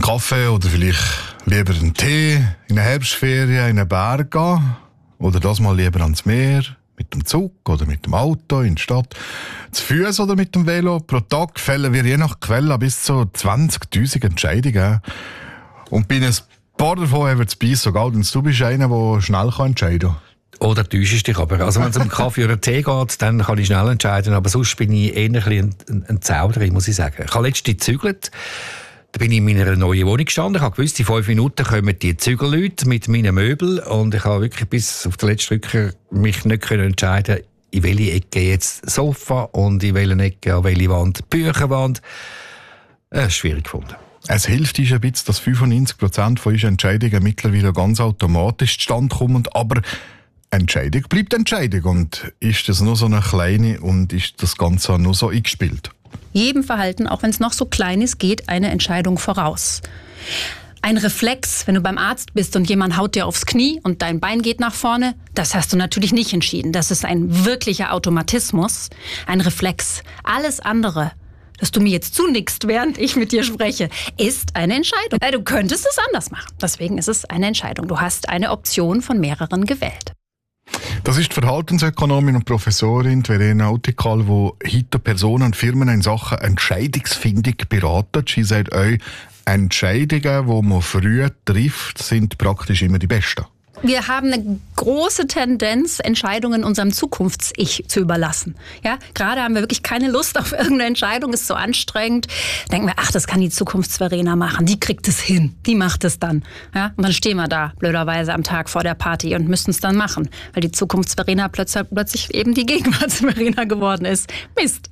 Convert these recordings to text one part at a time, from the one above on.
Kaffee oder vielleicht lieber einen Tee, in eine Herbstferien in einen Berg gehen oder das mal lieber ans Meer, mit dem Zug oder mit dem Auto in die Stadt, zu Fuß oder mit dem Velo. Pro Tag fällen wir je nach Quelle bis zu 20'000 Entscheidungen. Und bei ein paar davon haben wir zu beißen, sogar denn du bist einer, der schnell entscheiden kann. Oder täuschst dich aber. Also wenn es um Kaffee oder Tee geht, dann kann ich schnell entscheiden. Aber sonst bin ich eher ein Zauderer, muss ich sagen. Ich habe letztens gezügelt. Da bin ich in meiner neuen Wohnung gestanden. Ich habe gewusst, in 5 Minuten kommen die Zügelleute mit meinen Möbeln. Und ich habe wirklich bis auf den letzten Drücker mich nicht entscheiden, in welche Ecke jetzt Sofa und in welche Ecke an welche Wand Bücherwand. Das ist schwierig gefunden. Es hilft uns ein bisschen, dass 95% von unseren Entscheidungen mittlerweile ganz automatisch zustande kommen. Aber Entscheidung bleibt Entscheidung. Und ist das nur so eine kleine und ist das Ganze nur so eingespielt? Jedem Verhalten, auch wenn es noch so klein ist, geht eine Entscheidung voraus. Ein Reflex, wenn du beim Arzt bist und jemand haut dir aufs Knie und dein Bein geht nach vorne, das hast du natürlich nicht entschieden. Das ist ein wirklicher Automatismus, ein Reflex. Alles andere, dass du mir jetzt zunickst, während ich mit dir spreche, ist eine Entscheidung. Du könntest es anders machen. Deswegen ist es eine Entscheidung. Du hast eine Option von mehreren gewählt. Das ist die Verhaltensökonomin und Professorin Verena Utikal, die heute Personen und Firmen in Sachen Entscheidungsfindung beraten. Sie sagt euch, Entscheidungen, die man früh trifft, sind praktisch immer die besten. Wir haben eine große Tendenz, Entscheidungen unserem Zukunfts-Ich zu überlassen. Ja, gerade haben wir wirklich keine Lust auf irgendeine Entscheidung, ist so anstrengend. Denken wir, ach, das kann die Zukunfts-Verena machen, die kriegt es hin, die macht es dann. Ja, und dann stehen wir da, blöderweise am Tag vor der Party und müssen es dann machen, weil die Zukunfts-Verena plötzlich eben die Gegenwarts-Verena geworden ist. Mist.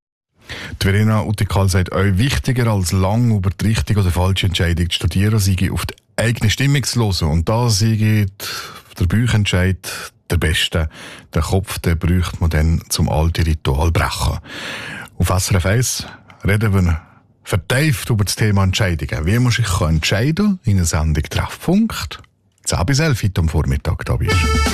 Die Verena Utikal sagt euch, wichtiger als lang über die richtige oder falsche Entscheidung zu studieren, sei auf die eigene Stimmung zu hören. Und da sei der Bauchentscheid der Beste. Den Kopf, den bräuchte man dann zum alten Ritual brechen. Auf SRF 1 reden wir vertieft über das Thema Entscheidungen. Wie man sich entscheiden kann in einer Sendung Treffpunkt. 10 bis 11 heute am Vormittag da bist.